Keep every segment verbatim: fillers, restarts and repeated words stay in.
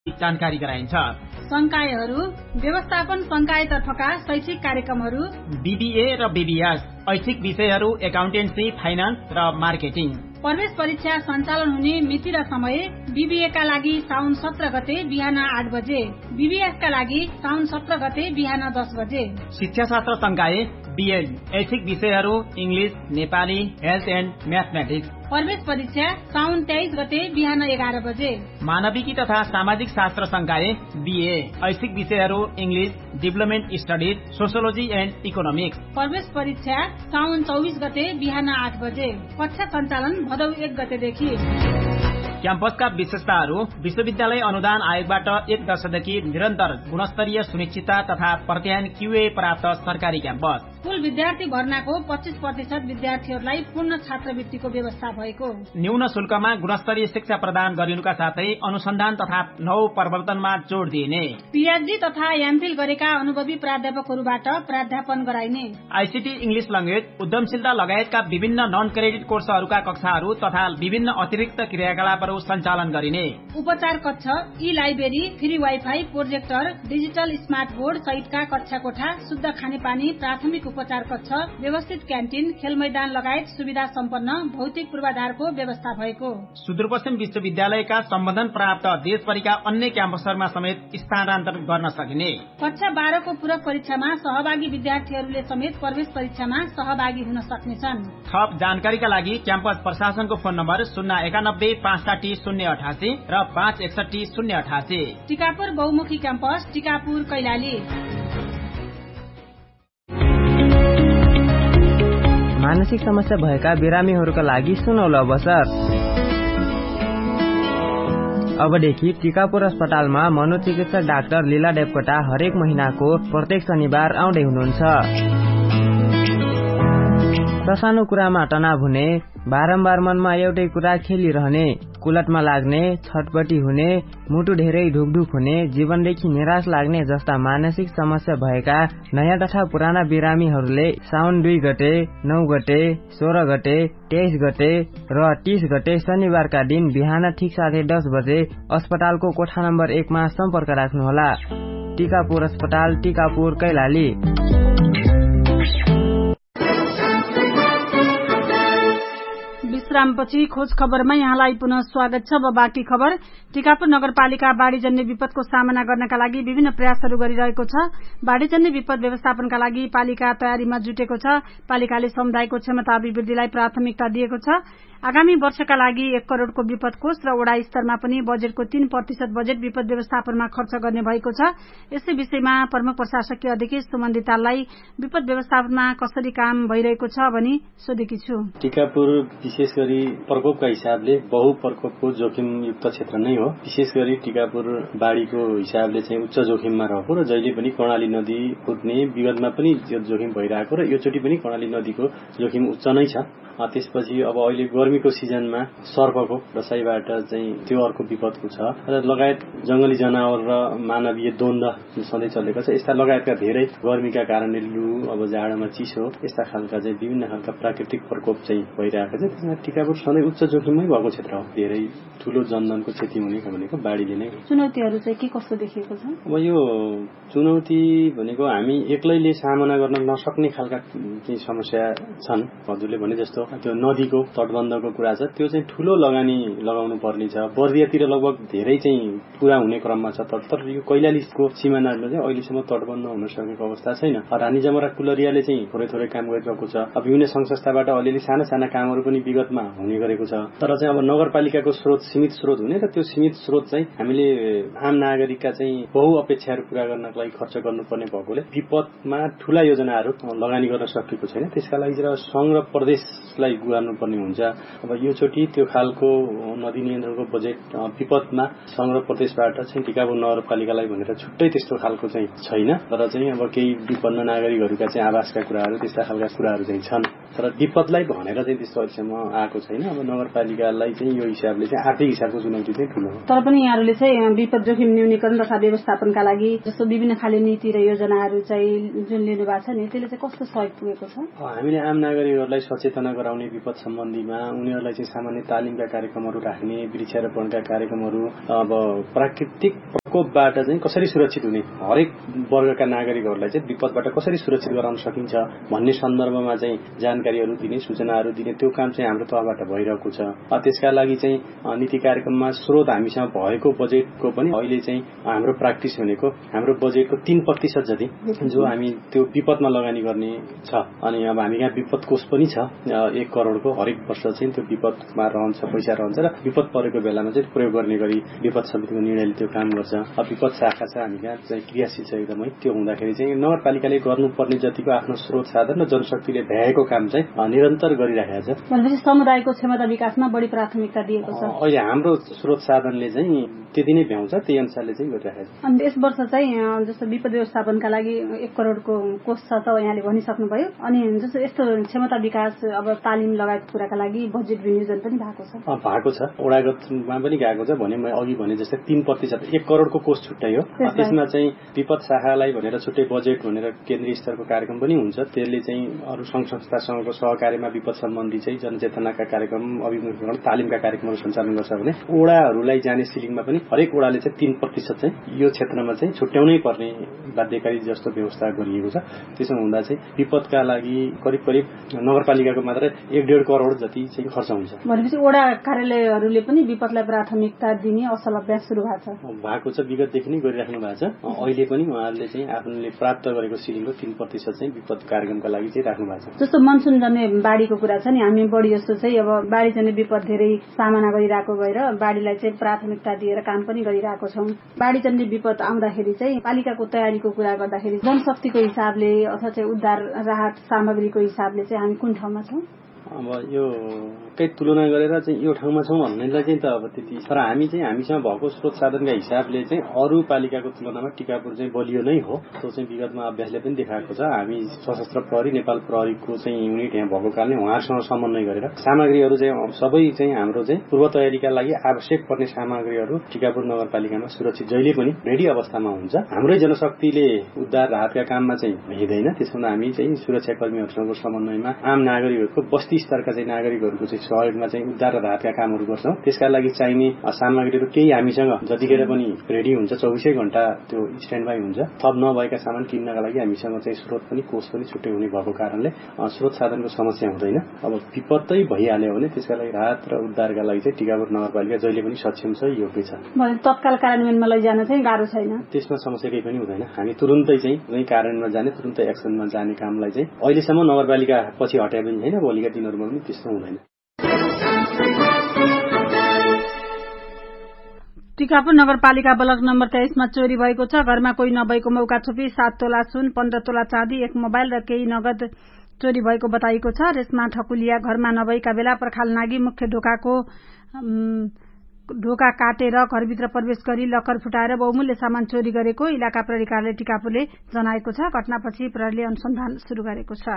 जानकारी गराइन्छ। संकायहरू व्यवस्थापन संकायतर्फका शैक्षिक कार्यक्रमहरू बीबीए र बीबीएस ऐच्छिक विषयहरू एकाउन्टेन्सी, फाइनान्स र मार्केटिङ। प्रवेश परीक्षा सञ्चालन हुने मिति र समय बीबीए का लागि साउन सत्र गते बिहान आठ बजे, बीबीएस का लागि साउन सत्र गते बिहान दस बजे। शिक्षा शास्त्र संकाय बीएड ऐच्छिक विषयहरू English, Nepali, health and mathematics. प्रवेश परीक्षा साउन तेइस गते बिहान एघार बजे। मानविकी तथा सामाजिक शास्त्र संकाय बीए ऐच्छिक विषयहरू English, development studies, sociology and economics. प्रवेश परीक्षा साउन चौबिस गते बिहान आठ बजे। कक्षा सञ्चालन भदौ एक गतेदेखि। क्याम्पसका विशेषताहरू विश्वविद्यालय अनुदान आयोगबाट एक वर्षदेखि निरन्तर गुणस्तरीय सुनिश्चितता तथा प्रत्यायन क्यूए प्राप्त सरकारी क्याम्पस। कुल विद्यार्थी भर्नाको पच्चीस प्रतिशत विद्यार्थीहरूलाई पूर्ण छात्रवृत्तिको व्यवस्था भएको। न्यून शुल्कमा गुणस्तरीय शिक्षा प्रदान गरिनुका साथै अनुसन्धान तथा नव प्रवर्तनमा जोड़ दिइने। पीएचडी तथा एमफिल गरेका अनुभवी प्राध्यापकहरूबाट प्राध्यापन गराइने। आईसीटी इंग्लिश ल्याङ्ग्वेज, उद्यमशीलता लगायतका विभिन्न नन क्रेडिट कोर्सहरूका कक्षाहरू तथा विभिन्न अतिरिक्त क्रियाकलापहरू सञ्चालन गरिने। उपचार कक्ष, ई library, free wifi, projector, digital smart board सहितका कक्षा कोठा, शुद्ध खानेपानी, प्राथमिक उपचार कक्ष, व्यवस्थित क्यान्टिन, खेल मैदान लगायत सुविधा सम्पन्न भौतिक पूर्वाधारको व्यवस्था भएको। सुदूरपश्चिम विश्वविद्यालयका सम्बन्धन प्राप्त देशभरिका अन्य क्याम्पसहरूमा समेत स्थानान्तरण गर्न सकिने। कक्षा बाह्रको पूरक परीक्षामा सहभागी विद्यार्थीहरूले समेत प्रवेश परीक्षामा सहभागी हुन सक्नेछन्। थप जानकारीका लागि क्याम्पस प्रशासनको फोन नम्बर शून्य एकानब्बे पाँच साठी शून्य अठासी र पाँच एकसठी शून्य अठासी। टिकापुर बहुमुखी क्याम्पस, टिकापुर, कैलाली। मानसिक समस्या भएका बिरामीहरूका लागि सुनौलो अवसर। अबदेखि टिकापुर अस्पतालमा मनोचिकित्सक डाक्टर लीला देवकोटा हरेक महिनाको प्रत्येक शनिबार आउँदै हुनुहुन्छ। ससानो कुरामा तनाव हुने, बारम्बार मनमा एउटै कुरा खेलिरहने, कुलटमा लाग्ने, छटपटी हुने, मुटु धेरै ढुकढुक हुने, जीवनदेखि निराश लाग्ने जस्ता मानसिक समस्या भएका नयाँ तथा पुराना बिरामीहरूले साउन दुई गते, नौ गते, सोह्र गते, तेइस गते र तीस गते शनिबारका दिन बिहान ठिक साढे दस बजे अस्पतालको कोठा नम्बर एकमा सम्पर्क राख्नुहोला। टिकापुर अस्पताल, टिकापुर, कैलाली। विश्रामपछि खोज खबरमा यहाँलाई पुनः स्वागत छ। अब बाँकी खबर। टिकापुर नगरपालिका बाढ़ीजन्य विपदको सामना गर्नका लागि विभिन्न प्रयासहरू गरिरहेको छ। बाढ़ीजन्य विपद व्यवस्थापनका लागि पालिका तयारीमा जुटेको छ। पालिकाले समुदायको क्षमता अभिवृद्धिलाई प्राथमिकता दिएको छ। आगामी वर्षका लागि एक करोड़को विपद कोष र वडा स्तरमा पनि बजेटको तीन प्रतिशत बजेट विपद व्यवस्थापनमा खर्च गर्ने भएको छ। यसै विषयमा प्रमुख प्रशासकीय अध्यक्ष सुमन दिताललाई विपद व्यवस्थापनमा कसरी काम भइरहेको छ भनी सोधेकी छु। टिकापुर विशेष गरी प्रकोपका हिसाबले बहु प्रकोपको जोखिमयुक्त क्षेत्र नै हो। विशेष गरी टिकापुर बाढ़ीको हिसाबले चाहिँ उच्च जोखिममा रहेको र जहिले पनि कर्णाली नदी फुट्ने विगतमा पनि जोखिम भइरहेको र योचोटि पनि कर्णाली नदीको जोखिम उच्च नै छ। त्यसपछि अब अहिले गर्मीको सिजनमा सर्पको दशाईबाट चाहिँ त्यो अर्को विपदको छ र लगायत जंगली जनावर र मानवीय द्वन्द्व सधैँ चलेको छ। यस्ता लगायतका धेरै गर्मीका कारणले लु, अब जाडोमा चिसो, यस्ता खालका चाहिँ विभिन्न खालका प्राकृतिक प्रकोप चाहिँ भइरहेको छ। त्यसमा टिकापुर सधैँ उच्च जोखिममै भएको क्षेत्र हो। धेरै ठूलो जनधनको क्षति हुने भनेको बाढ़ीले नै। चुनौतीहरू चाहिँ के कस्तो देखिएको छ? अब यो चुनौती भनेको हामी एक्लैले सामना गर्न नसक्ने खालका चाहिँ समस्या छन्। हजुरले भने जस्तो त्यो नदीको तटबन्धको कुरा छ, त्यो चाहिँ ठूलो लगानी लगाउनु पर्ने छ। बर्दियातिर लगभग धेरै चाहिँ पूरा हुने क्रममा छ, तर यो कैलालीको सिमानामा चाहिँ अहिलेसम्म तटबन्ध हुन सकेको अवस्था छैन। रानी जमरा कुलरियाले चाहिँ थोरै थोरै काम गरिरहेको छ। अब विभिन्न संघ संस्थाबाट अलिअलि साना साना कामहरू पनि विगतमा हुने गरेको छ। तर चाहिँ अब नगरपालिकाको स्रोत सीमित स्रोत हुने र त्यो सीमित स्रोत चाहिँ हामीले आम नागरिकका चाहिँ बहु अपेक्षाहरू पूरा गर्नका लागि खर्च गर्नुपर्ने भएकोले विपदमा ठूला योजनाहरू लगानी गर्न सकेको छैन। त्यसका लागि र संघ र प्रदेशलाई गुहार्नु पर्ने हुन्छ। अब यो चोटि त्यो खालको नदी नियन्त्रणको बजेट विपदमा संघ र प्रदेशबाट चाहिँ टिकापुर नगरपालिकालाई भनेर छुट्टै त्यस्तो खालको चाहिँ छैन। तर चाहिँ अब केही विपन्न नागरिकहरूका चाहिँ आवासका कुराहरू, त्यस्ता खालका कुराहरू चाहिँ छन्। तर विपदलाई भनेर चाहिँ त्यस्तो अहिलेसम्म आएको छैन। अब नगरपालिकालाई चाहिँ यो हिसाबले चाहिँ आर्थिक हिसाबको चुनौती चाहिँ ठुलो हो। तर पनि यहाँहरूले चाहिँ विपद जोखिम न्यूनीकरण तथा व्यवस्थापनका लागि जस्तो विभिन्न खाले नीति र योजनाहरू चाहिँ जुन लिनु भएको छ नि त्यसले चाहिँ कस्तो सहयोग पुगेको छ? हामीले आम नागरिकहरूलाई सचेतना गराउने विपद सम्बन्धीमा उनीहरूलाई चाहिँ सामान्य तालिमका कार्यक्रमहरू राख्ने, वृक्षारोपणका कार्यक्रमहरू, अब प्राकृतिक प्रकोपबाट चाहिँ कसरी सुरक्षित हुने, हरेक वर्गका नागरिकहरूलाई चाहिँ विपदबाट कसरी सुरक्षित गराउन सकिन्छ भन्ने सन्दर्भमा चाहिँ जानकारीहरू दिने, सूचनाहरू दिने, त्यो काम चाहिँ हाम्रो तहबाट भइरहेको छ। त्यसका लागि चाहिँ नीति कार्यक्रममा स्रोत हामीसँग भएको बजेटको पनि अहिले चाहिँ हाम्रो प्र्याक्टिस भनेको हाम्रो बजेटको तीन प्रतिशत जति जो हामी त्यो विपदमा लगानी गर्ने छ। अनि अब हामी यहाँ विपद कोष पनि छ एक करोड़को, हरेक वर्ष चाहिँ त्यो विपदमा रहन्छ, पैसा रहन्छ र विपद परेको बेलामा चाहिँ प्रयोग गर्ने गरी विपद समितिको निर्णयले त्यो काम गर्छ। अब विपद शाखा छ हामी यहाँ चाहिँ क्रियाशील छ एकदमै। त्यो हुँदाखेरि चाहिँ नगरपालिकाले गर्नुपर्ने जतिको आफ्नो स्रोत साधन र जनशक्तिले भ्याएको काम चाहिँ निरन्तर गरिराखेको छ। भनेपछि समुदायको क्षमता विकासमा बढी प्राथमिकता दिएको छ। अहिले हाम्रो स्रोत साधनले चाहिँ त्यति नै भ्याउँछ, त्यही अनुसारले चाहिँ गरिराखेको छ। अनि यस वर्ष चाहिँ जस्तो विपद व्यवस्थापनका लागि एक करोड़को कोष छ त यहाँले भनिसक्नुभयो। अनि जस्तो यस्तो क्षमता विकास अब तालिम लगायतको कुराका लागि बजेट विनियोजन पनि भएको छ? भएको छ, वडागतमा पनि गएको छ। भने मैले अघि भने जस्तै तीन प्रतिशत एक करोड़को कोष छुट्टै हो। त्यसमा चाहिँ विपद शाखालाई भनेर छुट्टै बजेट भनेर केन्द्रीय स्तरको कार्यक्रम पनि हुन्छ। त्यसले चाहिँ अरू संघ संस्थासँगको सहकार्यमा विपद सम्बन्धी चाहिँ जनचेतनाका कार्यक्रम, अभिमुखीकरण, तालिमका कार्यक्रमहरू सञ्चालन गर्छ भने ओडाहरूलाई जाने सिलिङमा पनि हरेक ओडाले चाहिँ तीन प्रतिशत चाहिँ यो क्षेत्रमा चाहिँ छुट्याउनै पर्ने बाध्यकारी जस्तो व्यवस्था गरिएको छ। त्यसो हुँदा चाहिँ विपदका लागि करिब करिब नगरपालिकाको मात्र एक डेढ करोड़ जति चाहिँ खर्च हुन्छ। भनेपछि ओडा कार्यालयहरूले पनि विपदलाई प्राथमिकता दिने असल अभ्यास सुरु भएको छ भएको छ विगतदेखि नै गरिराख्नु भएको छ। अहिले पनि उहाँहरूले चाहिँ आफूले प्राप्त गरेको सिलिङको तीन प्रतिशत चाहिँ विपद कार्यक्रमका लागि चाहिँ राख्नु भएको छ। जस्तो मनसुन जन्ने बाढीको कुरा छ नि, हामी बढी जस्तो चाहिँ अब बाढी जन्ने विपद धेरै सामना गरिरहेको भएर बाढीलाई चाहिँ प्राथमिकता दिएर काम पनि गरिरहेको छौँ। बाढी जन्ने विपद आउँदाखेरि चाहिँ पालिकाको तयारीको कुरा गर्दाखेरि जनशक्तिको हिसाबले अथवा चाहिँ उद्धार राहत सामग्रीको हिसाबले चाहिँ हामी कुन ठाउँमा छौँ? अब यो कै तुलना गरेर चाहिँ यो ठाउँमा छौँ भन्नेलाई चाहिँ त अब त्यति, तर हामी चाहिँ हामीसँग भएको स्रोत साधनका हिसाबले चाहिँ अरू पालिकाको तुलनामा टिकापुर चाहिँ बलियो नै हो। त्यो चाहिँ विगतमा अभ्यासले पनि देखाएको छ। हामी सशस्त्र प्रहरी, नेपाल प्रहरीको चाहिँ युनिट यहाँ भएको कारणले उहाँहरूसँग समन्वय गरेर सामग्रीहरू चाहिँ सबै चाहिँ हाम्रो चाहिँ पूर्व तयारीका लागि आवश्यक पर्ने सामग्रीहरू टिकापुर नगरपालिकामा सुरक्षित जहिले पनि रेडी अवस्थामा हुन्छ। हाम्रै जनशक्तिले उद्धार राहतका काममा चाहिँ हिँड्दैन। त्यसमा हामी चाहिँ सुरक्षाकर्मीहरूसँगको समन्वयमा आम नागरिकहरूको बस्ती स्तरका चाहिँ नागरिकहरूको चाहिँ सहयोगमा चाहिँ उद्धार र राहतका कामहरू गर्छौँ। त्यसका लागि चाहिने सामग्रीहरू केही हामीसँग जतिखेर पनि रेडी हुन्छ, चौबिसै घण्टा त्यो स्ट्यान्ड बाई हुन्छ। थप नभएका सामान किन्नका लागि हामीसँग चाहिँ स्रोत पनि कोष पनि छुट्टै हुने भएको कारणले स्रोत साधनको समस्या हुँदैन। अब विपत्तै भइहाल्यो भने त्यसका लागि राहत र उद्धारका लागि चाहिँ टिकापुर नगरपालिका जहिले पनि सक्षम छ, योग्य छ। तत्काल कार्यान्वयनमा लैजान चाहिँ गाह्रो छैन, त्यसमा समस्या केही पनि हुँदैन। हामी तुरुन्तै चाहिँ कार्यान्वयनमा जाने, तुरुन्तै एक्सनमा जाने कामलाई चाहिँ अहिलेसम्म नगरपालिका पछि हटाए पनि छैन, भोलिका दिनहरूमा पनि त्यस्तो हुँदैन। टिकापुर नगरपालिका ब्लक नम्बर तेइसमा चोरी भएको छ। घरमा कोही नभएको मौका छुपी सात तोला सुन, पन्ध्र तोला चाँदी, एक मोबाइल र केही नगद चोरी भएको बताइएको छ। रेशमा ठकुलिया घरमा नभएका बेला पर्खाल नागी मुख्य ढोकाको ढोका काटेर घरभित्र प्रवेश गरी लकर फुटाएर बहुमूल्य सामान चोरी गरेको इलाका प्रहरी कार्यालय टिकापुरले जनाएको छ। घटनापछि प्रहरीले अनुसन्धान शुरू गरेको छ।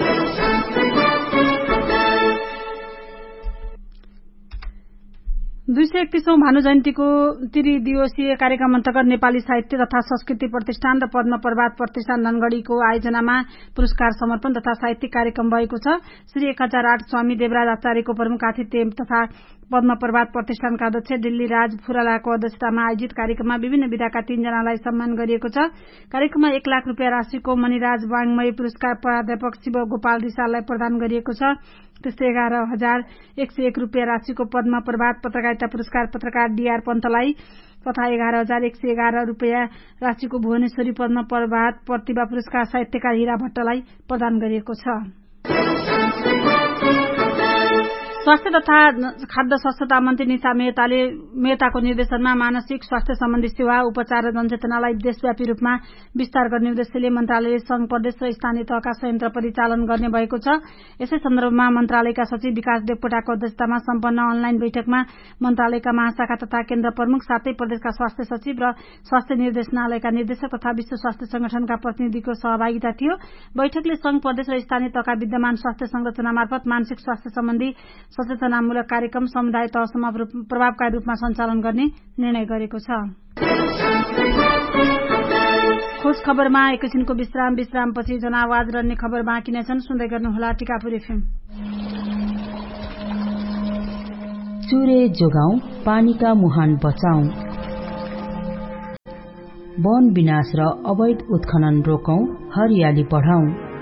दुई सय एकतीसौं भानु जयन्तीको त्रिदिवसीय कार्यक्रम अन्तर्गत नेपाली साहित्य तथा संस्कृति प्रतिष्ठान र पद्म प्रभात प्रतिष्ठान धनगढ़ीको आयोजनामा पुरस्कार समर्पण तथा साहित्यिक कार्यक्रम भएको छ। श्री एक हजार आठ स्वामी देवराज आचार्यको प्रमुख आतिथ्य तथा पद्म प्रभात प्रतिष्ठानका अध्यक्ष दिल्ली राज फुरालाको अध्यक्षतामा आयोजित कार्यक्रममा विभिन्न विधाका तीनजनालाई सम्मान गरिएको छ। कार्यक्रममा एक लाख रूपियाँ राशिको मणिराज वाङ्मय पुरस्कार प्राध्यापक शिव गोपाल रिसाललाई प्रदान गरिएको छ। त्यस्तै एघार हजार एक सय एक रूपियाँ राशिको पद्म प्रभात पत्रकारिता पुरस्कार पत्रकार डीआर पन्तलाई तथा एघार हजार एक सय एघार रूपियाँ राशिको भुवनेश्वरी पद्म प्रभात प्रतिभा पुरस्कार साहित्यकार हिरा भट्टलाई प्रदान गरिएको छ। स्वास्थ्य तथा खाद्य स्वच्छता मन्त्री निशा मेहताले मेहताको निर्देशनमा मानसिक स्वास्थ्य सम्बन्धी सेवा उपचार र जनचेतनालाई देशव्यापी रूपमा विस्तार गर्ने उद्देश्यले मन्त्रालयले संघ प्रदेश र स्थानीय तहका संयन्त्र परिचालन गर्ने भएको छ। यसै सन्दर्भमा मन्त्रालयका सचिव विकास देवकोटाको अध्यक्षतामा सम्पन्न अनलाइन बैठकमा मन्त्रालयका महाशाखा तथा केन्द्र प्रमुख साथै प्रदेशका स्वास्थ्य सचिव र स्वास्थ्य निर्देशनालयका निर्देशक तथा विश्व स्वास्थ्य संगठनका प्रतिनिधिको सहभागिता थियो। बैठकले संघ प्रदेश र स्थानीय तहका विद्यमान स्वास्थ्य संरचना मार्फत मानसिक स्वास्थ्य सम्बन्धी सचेतनामूलक कार्यक्रम समुदाय तहसम्म प्रभावकारी रूपमा सञ्चालन गर्ने निर्णय गरेको छ। खोज खबरमा एकैछिनको विश्राम विश्रामपछि जनआवाज र अन्य खबर बाँकी नै छन्। सुन्दै गर्नुहोला टिकापुर एफएम। चुरे जोगाउँ, पानीका मुहान बचाउँ, वन विनाश र अवैध उत्खनन रोकौं, हरियाली बढाउँ।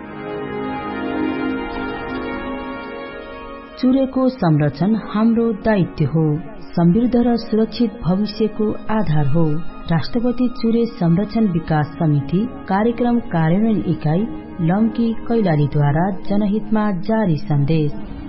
चुरेको संरक्षण हाम्रो दायित्व हो, समृद्ध र सुरक्षित भविष्यको आधार हो। राष्ट्रपति चुरे संरक्षण विकास समिति कार्यक्रम कार्यान्वयन इकाई लम्की कैलालीद्वारा जनहितमा जारी सन्देश।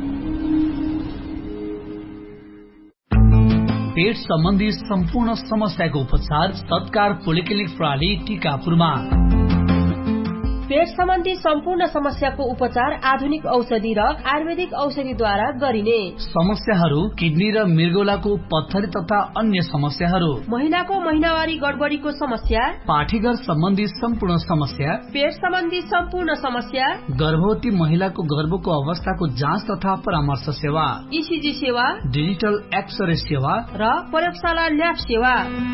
पेट सम्बन्धी सम्पूर्ण समस्याको उपचार तत्काल पोलिक्लिनिक प्रणाली टीकापुरमा। पेट सम्बन्धी सम्पूर्ण समस्याको उपचार आधुनिक औषधि र आयुर्वेदिक औषधिद्वारा गरिने। समस्याहरू किडनी र मृगौलाको पत्थरी तथा अन्य समस्याहरू, महिलाको महिनावारी गडबडीको समस्या, पाठीघर सम्बन्धी सम्पूर्ण समस्या, पेट सम्बन्धी सम्पूर्ण समस्या, गर्भवती महिलाको गर्भको अवस्थाको जाँच तथा परामर्श सेवा, ईसीजी सेवा, डिजिटल एक्सरे सेवा र प्रयोगशाला ल्याब सेवा।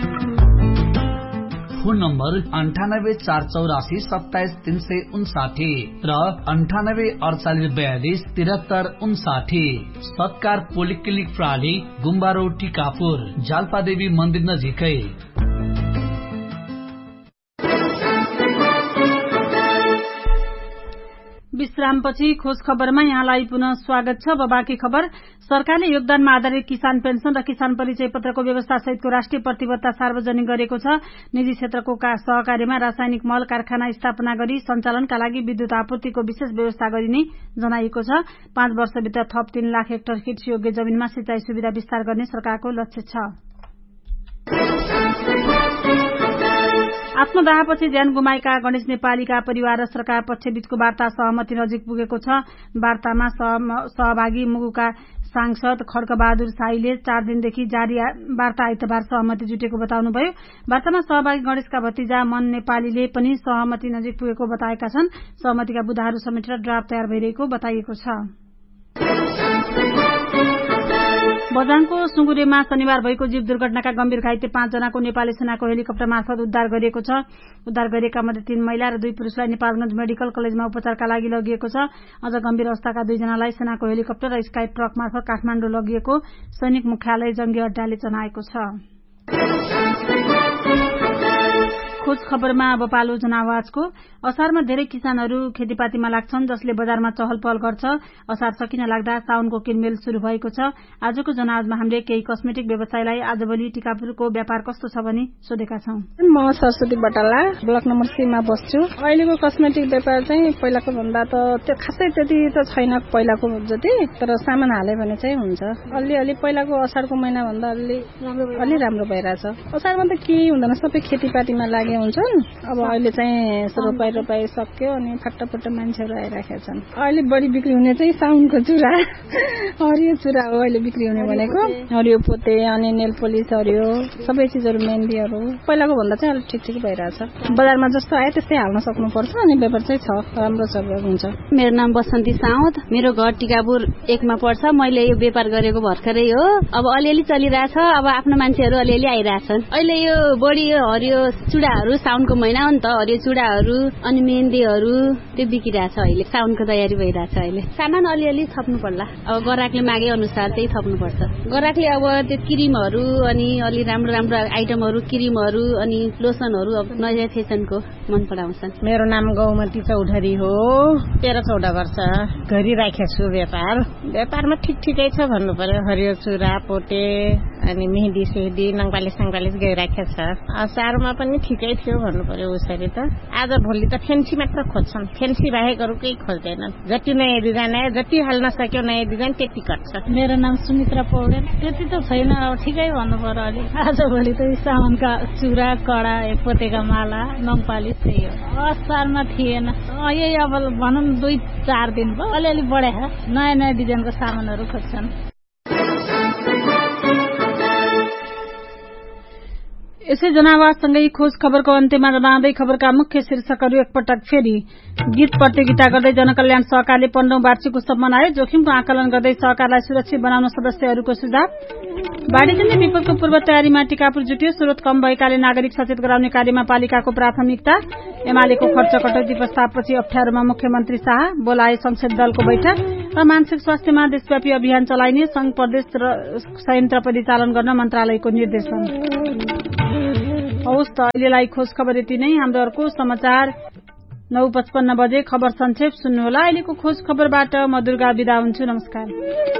फोन नम्बर अन्ठानब्बे चार चौरासी सत्ताइस तीन सय उन्साठी र अन्ठानब्बे अडचालिस बयालिस तिहत्तर उन्साठी। सत्कार पोलिक्लिनिक प्रणाली गुम्बा रोड टिकापुर, जाल्पादेवी मन्दिर नजिकै। विश्रामपछि खोज खबरमा यहाँलाई पुनः स्वागत छ। अब बाँकी खबर। सरकारले योगदानमा आधारित किसान पेन्सन र किसान परिचय पत्रको व्यवस्था सहितको राष्ट्रिय प्रतिबद्धता सार्वजनिक गरेको छ। निजी क्षेत्रको सहकार्यमा रासायनिक मल कारखाना स्थापना गरी सञ्चालनका लागि विद्युत आपूर्तिको विशेष व्यवस्था गरिने जनाइएको छ। पाँच वर्षभित्र थप तीन लाख हेक्टर हिट्स योग्य जमिनमा सिंचाई सुविधा विस्तार गर्ने सरकारको लक्ष्य छ। आत्मदाहपछि ज्यान गुमाएका गणेश नेपालीका परिवार र सरकार पक्षबीचको वार्ता सहमति नजिक पुगेको छ। वार्तामा सहभागी मुगुका सांसद खड्कबहादुर शाहीले चार दिनदेखि जारी वार्ता आइतबार सहमति जुटेको बताउनुभयो। वार्तामा सहभागी गणेशका भतिजा मन नेपालीले पनि सहमति नजिक पुगेको बताएका छन्। सहमतिका बुँदाहरू समेटेर ड्राफ्ट तयार भइरहेको बताइएको छ। बझाङको सुँगुरेमा शनिबार भएको जीव दुर्घटनाका गम्भीर घाइते पाँचजनाको नेपाली सेनाको हेलिकप्टर मार्फत उद्धार गरिएको छ। उद्धार गरिएका मध्ये तीन महिला र दुई पुरूषलाई नेपालगंज मेडिकल कलेजमा उपचारका लागि लगिएको छ। अझ गम्भीर अवस्थाका दुईजनालाई सेनाको हेलिकप्टर र स्काई ट्रक मार्फत काठमाडौँ लगिएको सैनिक मुख्यालय जंगी अड्डाले जनाएको छ। खोज खबरमा अब पालो जनावाजको। असारमा धेरै किसानहरू खेतीपातीमा लाग्छन्, जसले बजारमा चहल पहल गर्छ। असार सकिन लाग्दा साउनको किनमेल शुरू भएको छ। आजको जनावाजमा हामीले केही कस्मेटिक व्यवसायलाई आजभोलि टिकापुरको व्यापार कस्तो छ भनी सोधेका छौं। म Saraswati Batala block number C मा बस्छु। अहिलेको कस्मेटिक व्यापार चाहिँ पहिलाको भन्दा त त्यो खासै त्यति त छैन पहिलाको जति, तर सामान हाले भने चाहिँ हुन्छ। अलिअलि पहिलाको असारको महिना भन्दा अलि अलि राम्रो भइरहेछ। असारमा त के हुँदैन, सबै खेतीपातीमा लागे हुन्छन्। अब अहिले चाहिँ रोपाई रोपाई सक्यो अनि फट्टाफट्टा मान्छेहरू आइराखेका छन्। अहिले बढी बिक्री हुने चाहिँ साउनको चुरा, हरियो चुरा हो अहिले बिक्री हुने भनेको। हरियो पोते अनि नेल पोलिस हरियो सबै चिजहरू मेहन्दीहरू पहिलाको भन्दा चाहिँ अलिक ठिक ठिक भइरहेछ। बजारमा जस्तो आयो त्यस्तै हाल्न सक्नुपर्छ अनि व्यापार चाहिँ छ, राम्रो चलिरहेको हुन्छ। मेरो नाम बसन्ती साउद, मेरो घर टिकापुर एकमा पर्छ। मैले यो व्यापार गरेको भर्खरै हो। अब अलिअलि चलिरहेछ। अब आफ्नो मान्छेहरू अलिअलि आइरहेछन्। अहिले यो बढी यो हरियो चुडाहरू साउनको महिना हो नि त, हरियो चुडाहरू अनि मेहन्दीहरू त्यो बिकिरहेछ। अहिले साउनको तयारी भइरहेछ। अहिले सामान अलिअलि थप्नु पर्ला। अब ग्राहकले मागे अनुसार त्यही थप्नुपर्छ। ग्राहकले अब त्यो क्रिमहरू अनि अलि राम्रो राम्रो आइटमहरू क्रिमहरू अनि लोसनहरू अब नयाँ फेसनको मन पराउँछन्। मेरो नाम गौमती चौधरी हो, तेह्र चौध वर्ष गरिराखेको छु व्यापार। व्यापारमा ठिक ठिकै छ भन्नु पर्यो। हरियो चुरा पोते अनि मेहदी सेहदी नङपालिस सङपालिस गइराखेको छ। असारमा पनि ठिकै थियो भन्नु पर्यो उसरी त। आज भोलि त फेन्सी मात्र खोज्छन्, फेन्सी बाहेक अरू केही खोज्दैनन्। जति नयाँ डिजाइन आयो, जति हाल्न सक्यो नयाँ डिजाइन त्यति कट्छ। मेरो नाम सुमित्रा पौडेल। त्यति त छैन, अब ठिकै भन्नु पर्यो अलि। आज भोलि त साउनका चुरा, कडा, पोतेका माला, नङपालिस त्यही हो। असारमा थिएन, यही अब भनौँ दुई चार दिन भयो अलिअलि बढे नयाँ नयाँ डिजाइनको सामानहरू खोज्छन्। यसै जनावारसँगै खोज खबरको अन्त्यमा रहँदै खबरका मुख्य शीर्षकहरू एकपटक फेरि। गीत प्रतियोगिता गर्दै जनकल्याण सहकारले पन्ध्रौं वार्षिक उत्सव मनायो। जोखिमको आकलन गर्दै सहकारलाई सुरक्षित बनाउन सदस्यहरूको सुझाव। बाढीजन्य विपदको पूर्व तयारीमा टिकापुर जुट्यो। स्रोत कम भएकाले नागरिक सचेत गराउने कार्यमा पालिकाको प्राथमिकता। एमालेको खर्च कटौती प्रस्तावपछि अप्ठ्यारोमा मुख्यमन्त्री शाह। बोलाए संसद दलको बैठक र मानसिक स्वास्थ्यमा देशव्यापी अभियान चलाइने संघ प्रदेश र संयन्त्र परिचालन गर्न मन्त्रालयको निर्देशन। हौस् त अहिलेलाई खोज खबर यति नै। हाम्रो अर्को समाचार नौ पचपन्न बजे खबर संक्षेप सुन्नुहोला। अहिलेको खोज खबरबाट म दुर्गा बिदा हुन्छु। नमस्कार।